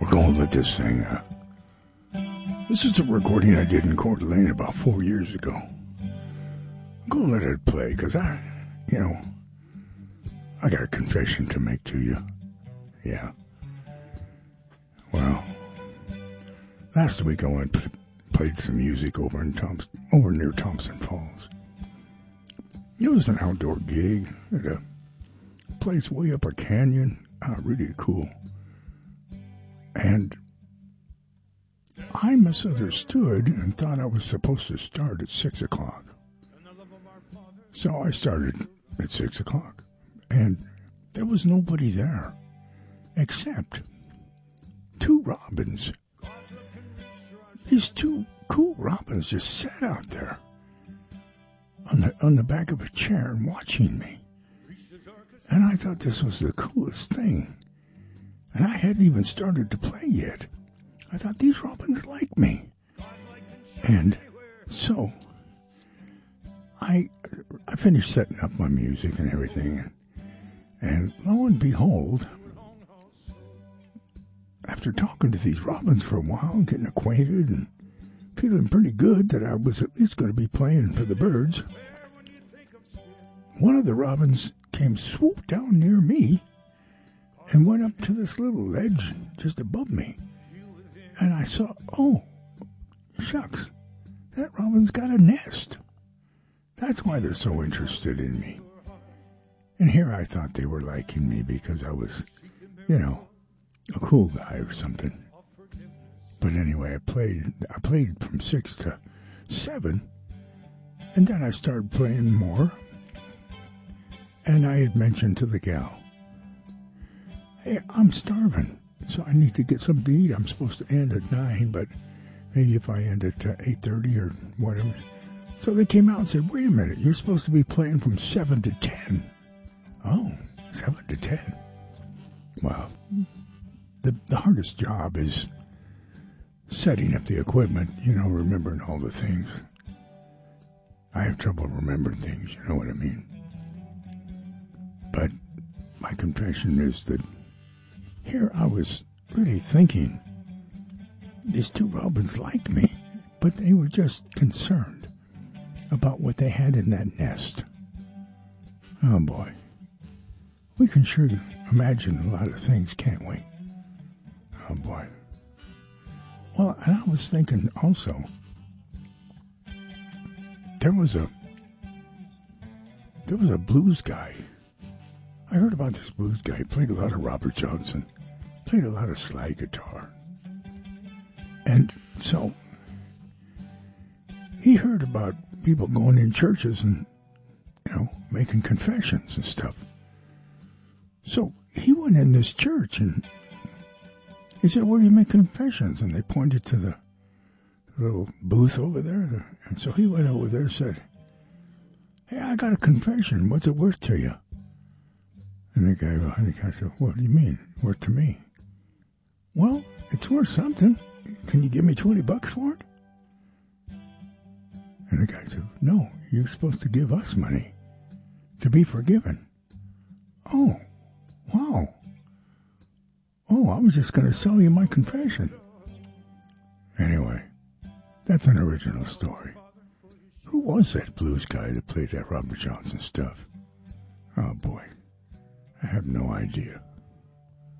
We're going to let this thing, this is a recording I did in Coeur d'Alene about 4 years ago. I'm going to let it play because I got a confession to make to you. Yeah. Well, last week I went and played some music over near Thompson Falls. It was an outdoor gig at a place way up a canyon. Really cool. And I misunderstood and thought I was supposed to start at 6 o'clock. So I started at 6 o'clock. And there was nobody there except two robins. These two cool robins just sat out there on the back of a chair and watching me. And I thought this was the coolest thing. And I hadn't even started to play yet. I thought these robins like me. And so I finished setting up my music and everything. And lo and behold, after talking to these robins for a while and getting acquainted and feeling pretty good that I was at least going to be playing for the birds, one of the robins came swooped down near me and went up to this little ledge just above me. And I saw, oh, shucks, that robin's got a nest. That's why they're so interested in me. And here I thought they were liking me because I was, a cool guy or something. But anyway, I played from 6 to 7, and then I started playing more. And I had mentioned to the gal, hey, I'm starving, so I need to get something to eat. I'm supposed to end at 9, but maybe if I end at 8:30 or whatever. So they came out and said, wait a minute, you're supposed to be playing from 7 to 10. Oh, 7 to 10. Well, the hardest job is setting up the equipment, remembering all the things. I have trouble remembering things, you know what I mean? But my confession is that here I was really thinking, these two robins liked me, but they were just concerned about what they had in that nest. Oh boy. We can sure imagine a lot of things, can't we? Oh boy. Well, and I was thinking also, there was a blues guy. I heard about this blues guy. He played a lot of Robert Johnson, played a lot of slide guitar. And so he heard about people going in churches and, making confessions and stuff. So he went in this church and he said, where do you make confessions? And they pointed to the little booth over there. And so he went over there and said, hey, I got a confession. What's it worth to you? And the guy behind the guy said, what do you mean? Worth to me? Well, it's worth something. Can you give me $20 for it? And the guy said, no, you're supposed to give us money to be forgiven. Oh, wow. Oh, I was just going to sell you my confession. Anyway, that's an original story. Who was that blues guy that played that Robert Johnson stuff? Oh, boy. I have no idea.